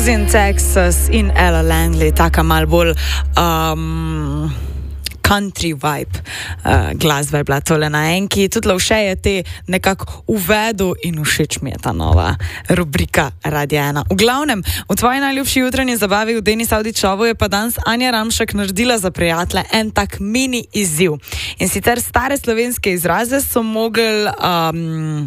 in Texas in Ella Langley, taka mal bolj country vibe glasba je bila tole na enki. Tudi Lovše je te nekako uvedel in všeč mi je ta nova rubrika Radia 1. V glavnem, v tvoji najljubši jutranji zabavi v Denis Avdićovu je pa danes Anja Ramšek naredila za prijatelje en tak mini izziv. In sicer stare slovenske izraze so mogli